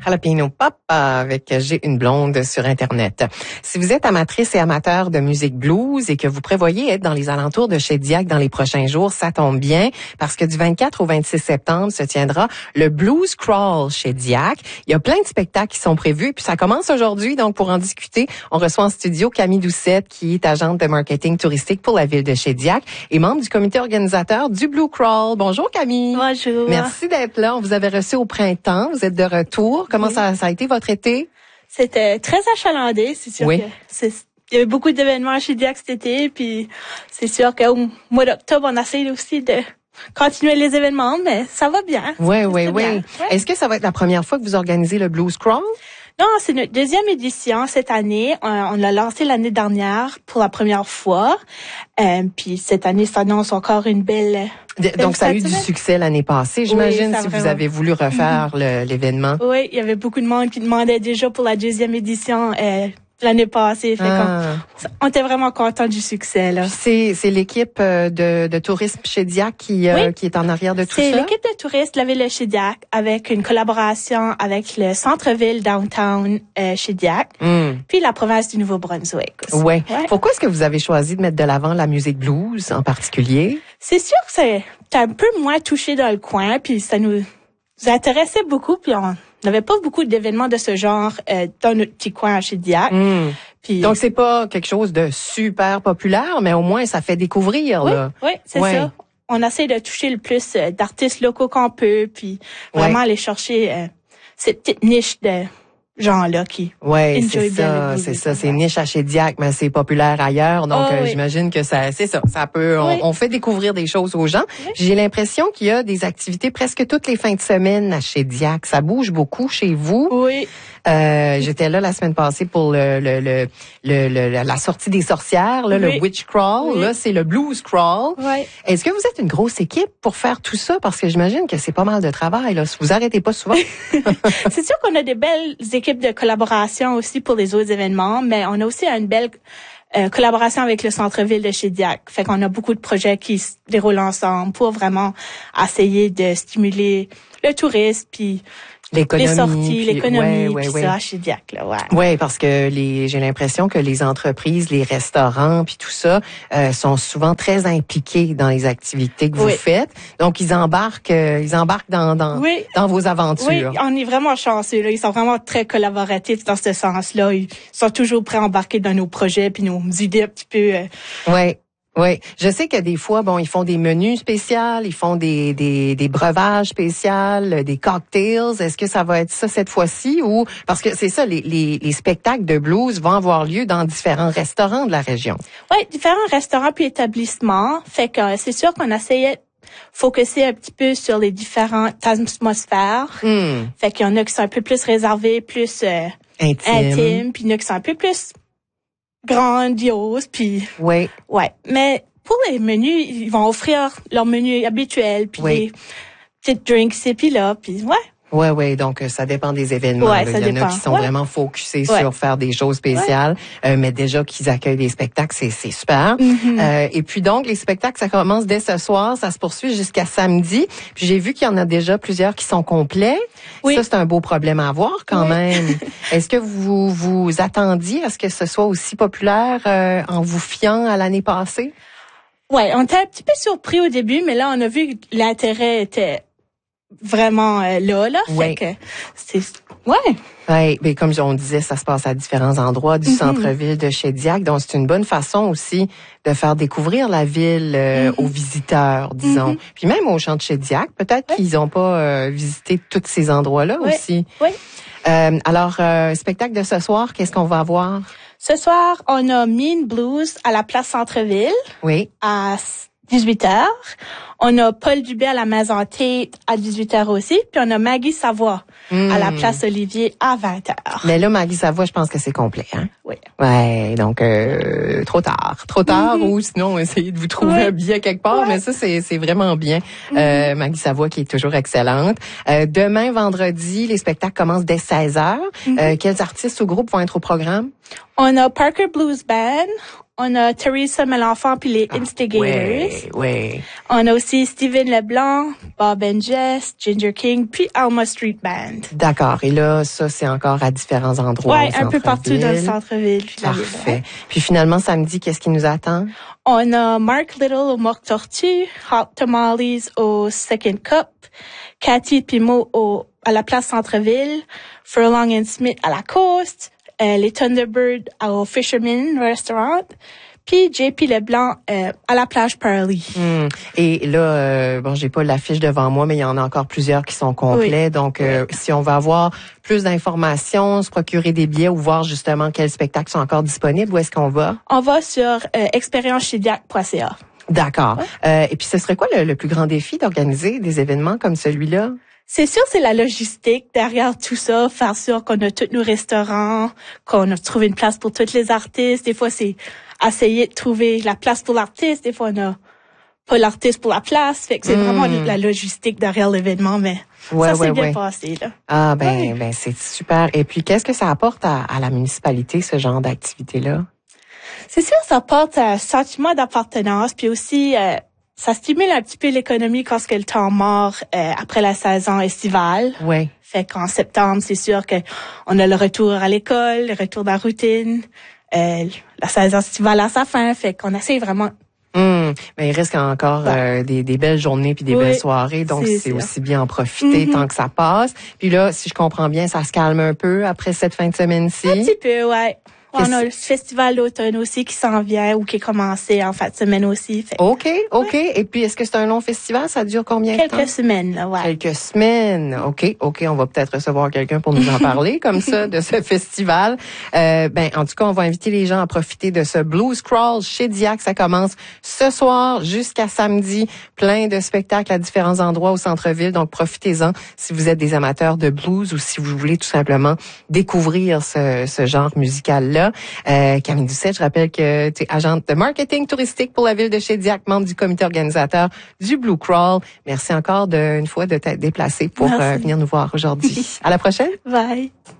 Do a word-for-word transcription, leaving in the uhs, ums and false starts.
Jalapeno Pop avec J'ai une blonde sur Internet. Si vous êtes amatrice et amateur de musique blues et que vous prévoyez être dans les alentours de Shediac dans les prochains jours, ça tombe bien parce que du vingt-quatre au vingt-six septembre se tiendra le Blues Crawl Shediac. Il y a plein de spectacles qui sont prévus puis ça commence aujourd'hui. Donc pour en discuter, on reçoit en studio Camille Doucette qui est agente de marketing touristique pour la ville de Shediac et membre du comité organisateur du Blue Crawl. Bonjour Camille. Bonjour. Merci d'être là. On vous avait reçu au printemps. Vous êtes de retour. Comment oui. ça, ça a été votre été? C'était très achalandé, c'est sûr. Oui. Que c'est, il y avait beaucoup d'événements à Shediac cet été, puis c'est sûr qu'au mois d'octobre, on essaie aussi de continuer les événements, mais ça va bien. Oui, oui, oui. Ouais. Est-ce que ça va être la première fois que vous organisez le Blues Crawl? Non, c'est notre deuxième édition cette année. On, on l'a lancé l'année dernière pour la première fois. Euh, puis cette année s'annonce encore une belle... belle Donc, ça a eu du succès l'année passée, j'imagine, oui, si vraiment. Vous avez voulu refaire mm-hmm. le, l'événement. Oui, il y avait beaucoup de monde qui demandait déjà pour la deuxième édition euh, l'année passée. Fait ah. qu'on, on était vraiment contents du succès, là. C'est, c'est l'équipe de, de tourisme Shediac qui, oui. euh, qui est en arrière de tout c'est ça? C'est l'équipe de tourisme de la ville de Shediac avec une collaboration avec le centre-ville downtown euh, Shediac, mm. puis la province du Nouveau-Brunswick aussi. Ouais. ouais. Pourquoi est-ce que vous avez choisi de mettre de l'avant la musique blues en particulier? C'est sûr que c'est, c'est un peu moins touché dans le coin, puis ça nous, nous intéressait beaucoup, puis on n'avait pas beaucoup d'événements de ce genre euh, dans notre petit coin à Shediac. Mm. Puis, donc, c'est pas quelque chose de super populaire, mais au moins, ça fait découvrir, oui, là. Oui, c'est ouais. ça. On essaie de toucher le plus euh, d'artistes locaux qu'on peut, puis vraiment ouais. aller chercher euh, cette petite niche de gens-là qui ouais, c'est ça, c'est ça, c'est niche à Shediac, mais c'est populaire ailleurs, donc oh, euh, oui. j'imagine que ça, c'est ça, ça peut, on, oui. on fait découvrir des choses aux gens. Oui. J'ai l'impression qu'il y a des activités presque toutes les fins de semaine à Shediac. Ça bouge beaucoup chez vous. Oui. Euh, j'étais là la semaine passée pour le, le, le, le, le la sortie des sorcières, là, oui. le Witch Crawl. Oui. Là, c'est le Blues Crawl. Oui. Est-ce que vous êtes une grosse équipe pour faire tout ça? Parce que j'imagine que c'est pas mal de travail, là. Vous arrêtez pas souvent. C'est sûr qu'on a des belles équipes de collaboration aussi pour les autres événements, mais on a aussi une belle euh, collaboration avec le centre-ville de Shediac. Fait qu'on a beaucoup de projets qui se déroulent ensemble pour vraiment essayer de stimuler le tourisme, puis l'économie, les sorties, puis, l'économie, ouais, ouais, puis ouais. ça, à Shediac, là, ouais. Ouais, parce que les, j'ai l'impression que les entreprises, les restaurants, puis tout ça, euh, sont souvent très impliqués dans les activités que vous oui. faites. Donc, ils embarquent, euh, ils embarquent dans, dans, oui. dans vos aventures. Oui, on est vraiment chanceux, là. Ils sont vraiment très collaboratifs dans ce sens-là. Ils sont toujours prêts à embarquer dans nos projets puis nos idées un petit peu. Euh... Ouais. Oui, je sais que des fois, bon, ils font des menus spéciaux, ils font des des des breuvages spéciaux, des cocktails. Est-ce que ça va être ça cette fois-ci ou parce que c'est ça, les les les spectacles de blues vont avoir lieu dans différents restaurants de la région. Oui, différents restaurants puis établissements. Fait que c'est sûr qu'on essayait de focuser un petit peu sur les différentes atmosphères. Mm. Fait qu'il y en a qui sont un peu plus réservés, plus euh, intimes, intime, puis il y en a qui sont un peu plus grandiose, puis oui, ouais. Mais pour les menus, ils vont offrir leur menu habituel, puis oui. des petites drinks et puis là, puis ouais. Ouais, ouais. Donc ça dépend des événements. Ouais, là. ça Il y en dépend. a qui sont ouais. vraiment focusés ouais. sur faire des choses spéciales, ouais. euh, mais déjà qu'ils accueillent des spectacles, c'est c'est super. Mm-hmm. Euh, et puis donc les spectacles, ça commence dès ce soir, ça se poursuit jusqu'à samedi. Puis j'ai vu qu'il y en a déjà plusieurs qui sont complets. Oui. Ça c'est un beau problème à avoir quand oui. même. Est-ce que vous vous attendiez à ce que ce soit aussi populaire euh, en vous fiant à l'année passée? Ouais, on était un petit peu surpris au début, mais là on a vu que l'intérêt était vraiment euh, là, là. Oui. Fait que c'est, ouais. Oui, mais comme on disait, ça se passe à différents endroits du mm-hmm. centre-ville de Shediac. Donc, c'est une bonne façon aussi de faire découvrir la ville euh, mm-hmm. aux visiteurs, disons. Mm-hmm. Puis même aux champs de Shediac, peut-être oui. qu'ils n'ont pas euh, visité tous ces endroits-là oui. aussi. Oui. Euh, alors, euh, spectacle de ce soir, qu'est-ce qu'on va avoir? Ce soir, on a Mean Blues à la place Centre-ville. Oui. À dix-huit heures. On a Paul Dubé à la Maison Tate à dix-huit heures aussi. Puis on a Maggie Savoie mmh. à la place Olivier à vingt heures. Mais là, Maggie Savoie, je pense que c'est complet, hein? Oui. Ouais, donc euh, trop tard. Trop tard mmh. ou sinon, essayez de vous trouver oui. un billet quelque part. Ouais. Mais ça, c'est, c'est vraiment bien. Mmh. Euh, Maggie Savoie qui est toujours excellente. Euh, demain, vendredi, les spectacles commencent dès seize heures. Mmh. Euh, quels artistes ou groupes vont être au programme? On a Parker Blues Band. On a Teresa Melenfant puis les Instigators. Oui, oui. On a aussi Steven Leblanc, Bob and Jess, Ginger King, puis Alma Street Band. D'accord. Et là, ça, c'est encore à différents endroits. Oui, un peu partout dans le centre-ville. Parfait. Puis finalement, samedi, qu'est-ce qui nous attend? On a Mark Little au Mock Tortue, Hot Tamales au Second Cup, Cathy Pimo au, à la place Centre-ville, Furlong and Smith à la Coast, euh, les Thunderbirds au Fisherman Restaurant, puis J P Leblanc euh, à la plage Pearly. Mmh. Et là, euh, bon, j'ai pas l'affiche devant moi, mais il y en a encore plusieurs qui sont complets. Oui. Donc, euh, oui. Si on va avoir plus d'informations, se procurer des billets ou voir justement quels spectacles sont encore disponibles, où est-ce qu'on va? On va sur euh, expérience chediac point c a. D'accord. Ouais. Euh, et puis, ce serait quoi le, le plus grand défi d'organiser des événements comme celui-là? C'est sûr, c'est la logistique derrière tout ça, faire sûr qu'on a tous nos restaurants, qu'on a trouvé une place pour tous les artistes. Des fois, c'est essayer de trouver la place pour l'artiste. Des fois, on a pas l'artiste pour la place. Fait que c'est mmh. vraiment la logistique derrière l'événement, mais ouais, ça ouais, s'est bien ouais. passé, là. Ah, ben, ouais. ben, c'est super. Et puis, qu'est-ce que ça apporte à, à la municipalité, ce genre d'activité-là? C'est sûr, ça apporte un sentiment d'appartenance, puis aussi, euh, ça stimule un petit peu l'économie quand c'est le temps mort euh, après la saison estivale. Oui. Fait qu'en septembre, c'est sûr que on a le retour à l'école, le retour de la routine, euh, la saison estivale à sa fin. Fait qu'on essaie vraiment. Mmh. Mais il reste encore ouais. euh, des, des belles journées puis des oui, belles soirées, donc c'est, c'est aussi bien en profiter mm-hmm. tant que ça passe. Puis là, si je comprends bien, ça se calme un peu après cette fin de semaine-ci. Un petit peu, ouais. On a le festival d'automne aussi qui s'en vient ou qui est commencé en fin de semaine aussi. Fait. OK, OK. Ouais. Et puis, est-ce que c'est un long festival? Ça dure combien Quelques de temps? Quelques semaines, là, ouais. Quelques semaines. OK, OK. On va peut-être recevoir quelqu'un pour nous en parler comme ça de ce festival. Euh, ben, en tout cas, on va inviter les gens à profiter de ce Blues Crawl chez Diac. Ça commence ce soir jusqu'à samedi. Plein de spectacles à différents endroits au centre-ville. Donc, profitez-en si vous êtes des amateurs de blues ou si vous voulez tout simplement découvrir ce, ce genre musical-là. Euh, Camille Doucet, je rappelle que tu es agente de marketing touristique pour la ville de Shediac, membre du comité organisateur du Blue Crawl. Merci encore de, une fois de t'être déplacée pour euh, venir nous voir aujourd'hui. À la prochaine. Bye.